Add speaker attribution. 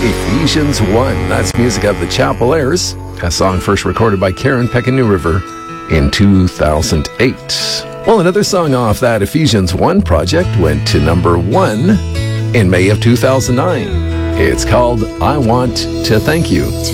Speaker 1: Ephesians 1. That's music of the Chapeliers, a song first recorded by Karen Peck in New River in 2008. Well, another song off that Ephesians 1 project went to number 1 in May of 2009. It's called I Want to Thank You.